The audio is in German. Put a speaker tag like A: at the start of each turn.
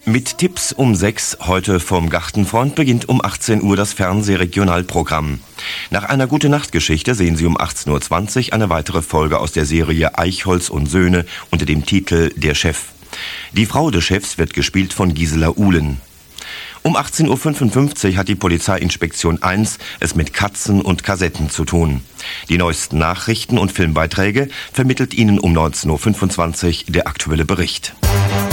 A: Mit Tipps um 6 heute vom Gartenfront beginnt um 18 Uhr das Fernsehregionalprogramm. Nach einer Gute-Nacht-Geschichte sehen Sie um 18.20 Uhr eine weitere Folge aus der Serie Eichholz und Söhne unter dem Titel Der Chef. Die Frau des Chefs wird gespielt von Gisela Uhlen. Um 18.55 Uhr hat die Polizeiinspektion 1 es mit Katzen und Kassetten zu tun. Die neuesten Nachrichten und Filmbeiträge vermittelt Ihnen um 19.25 Uhr der aktuelle Bericht.